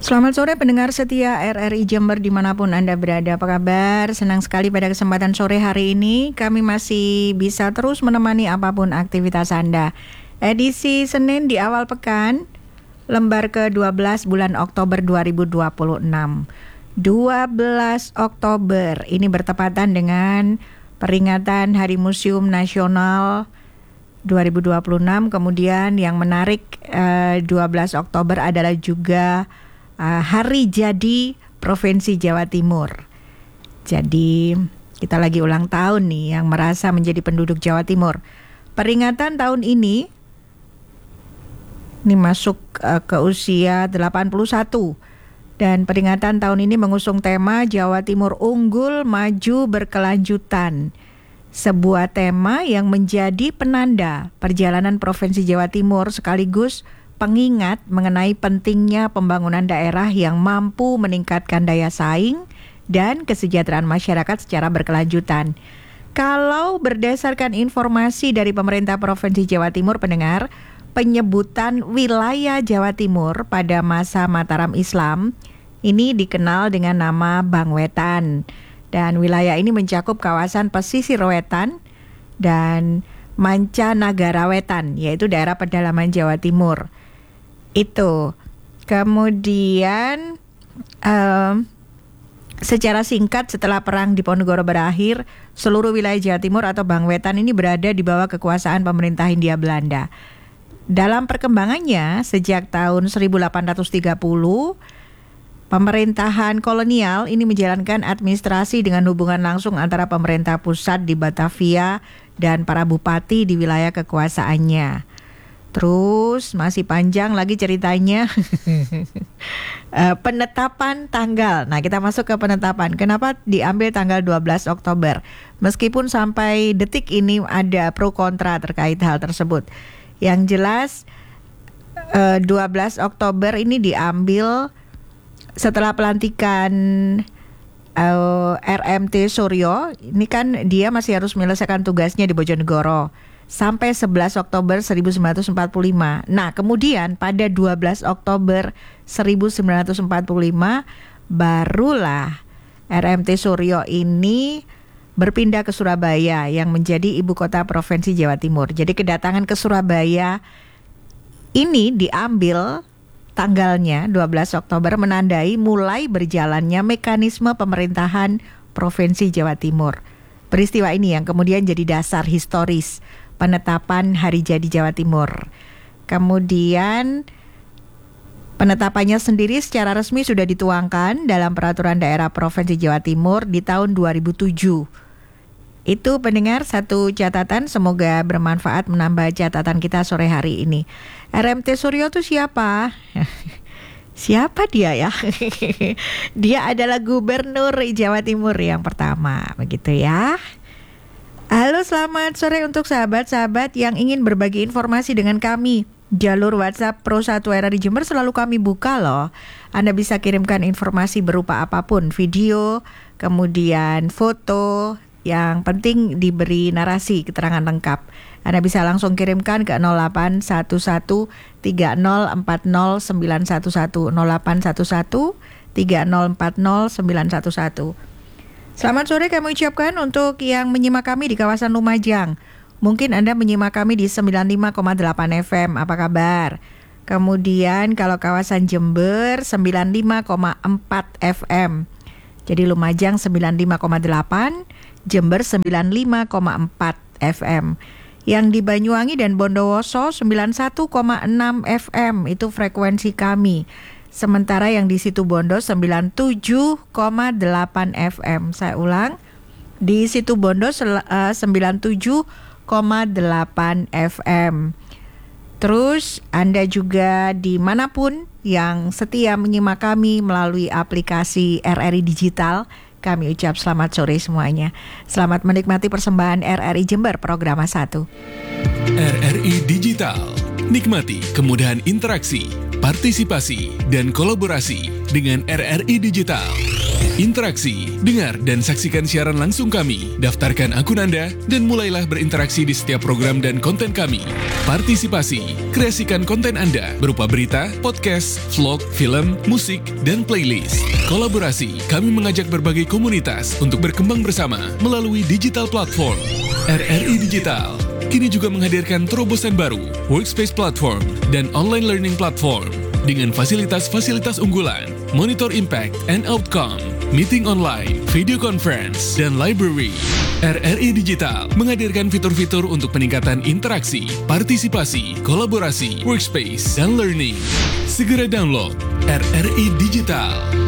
Selamat sore pendengar setia RRI Jember dimanapun Anda berada. Apa kabar? Senang sekali pada kesempatan sore hari ini kami masih bisa terus menemani apapun aktivitas Anda. Edisi Senin di awal pekan, lembar ke-12 bulan Oktober 2026. 12 Oktober ini bertepatan dengan peringatan Hari Museum Nasional 2026. Kemudian yang menarik 12 Oktober adalah juga Hari Jadi Provinsi Jawa Timur. Jadi kita lagi ulang tahun nih yang merasa menjadi penduduk Jawa Timur. Peringatan tahun ini masuk ke usia 81. Dan peringatan tahun ini mengusung tema Jawa Timur Unggul Maju Berkelanjutan. Sebuah tema yang menjadi penanda perjalanan Provinsi Jawa Timur sekaligus pengingat mengenai pentingnya pembangunan daerah yang mampu meningkatkan daya saing dan kesejahteraan masyarakat secara berkelanjutan. Kalau berdasarkan informasi dari pemerintah Provinsi Jawa Timur, pendengar, penyebutan wilayah Jawa Timur pada masa Mataram Islam ini dikenal dengan nama Bangwetan. Dan wilayah ini mencakup kawasan pesisir wetan dan Mancanagara Wetan, yaitu daerah pedalaman Jawa Timur. Itu. Kemudian secara singkat setelah perang Diponegoro berakhir, seluruh wilayah Jawa Timur atau Bangwetan ini berada di bawah kekuasaan pemerintah Hindia Belanda. Dalam perkembangannya sejak tahun 1830, pemerintahan kolonial ini menjalankan administrasi dengan hubungan langsung antara pemerintah pusat di Batavia dan para bupati di wilayah kekuasaannya. Terus masih panjang lagi ceritanya. Penetapan tanggal. Nah, kita masuk ke penetapan. Kenapa diambil tanggal 12 Oktober? Meskipun sampai detik ini ada pro kontra terkait hal tersebut. Yang jelas 12 Oktober ini diambil setelah pelantikan RMT Suryo. Ini kan dia masih harus menyelesaikan tugasnya di Bojonegoro sampai 11 Oktober 1945. Nah, kemudian pada 12 Oktober 1945 barulah RMT Suryo ini berpindah ke Surabaya yang menjadi ibu kota Provinsi Jawa Timur. Jadi kedatangan ke Surabaya ini diambil tanggalnya 12 Oktober menandai mulai berjalannya mekanisme pemerintahan Provinsi Jawa Timur. Peristiwa ini yang kemudian jadi dasar historis penetapan Hari Jadi Jawa Timur. Kemudian penetapannya sendiri secara resmi sudah dituangkan dalam Peraturan Daerah Provinsi Jawa Timur di tahun 2007. Itu pendengar satu catatan, semoga bermanfaat menambah catatan kita sore hari ini. RMT Suryo itu siapa? Siapa dia ya? Dia adalah Gubernur Jawa Timur yang pertama, begitu ya. Halo, selamat sore untuk sahabat-sahabat yang ingin berbagi informasi dengan kami. Jalur WhatsApp Pro 1 RRI Jember selalu kami buka loh. Anda bisa kirimkan informasi berupa apapun, video, kemudian foto, yang penting diberi narasi keterangan lengkap. Anda bisa langsung kirimkan ke 081130409111 081130409111. Selamat sore kami ucapkan untuk yang menyimak kami di kawasan Lumajang. Mungkin Anda menyimak kami di 95,8 FM, apa kabar? Kemudian kalau kawasan Jember 95,4 FM. Jadi Lumajang 95,8, Jember 95,4 FM. Yang di Banyuwangi dan Bondowoso 91,6 FM, itu frekuensi kami. Sementara yang di Situbondo 97,8 FM. Saya ulang, di Situbondo 97,8 FM. Terus Anda juga dimanapun yang setia menyimak kami melalui aplikasi RRI Digital, kami ucap selamat sore semuanya. Selamat menikmati persembahan RRI Jember Program 1. RRI Digital. Nikmati kemudahan interaksi, partisipasi, dan kolaborasi dengan RRI Digital. Interaksi, dengar dan saksikan siaran langsung kami. Daftarkan akun Anda dan mulailah berinteraksi di setiap program dan konten kami. Partisipasi, kreasikan konten Anda berupa berita, podcast, vlog, film, musik, dan playlist. Kolaborasi, kami mengajak berbagai komunitas untuk berkembang bersama melalui digital platform. RRI Digital kini juga menghadirkan terobosan baru, workspace platform, dan online learning platform dengan fasilitas-fasilitas unggulan, monitor impact and outcome, meeting online, video conference, dan library. RRI Digital menghadirkan fitur-fitur untuk peningkatan interaksi, partisipasi, kolaborasi, workspace, dan learning. Segera download RRI Digital.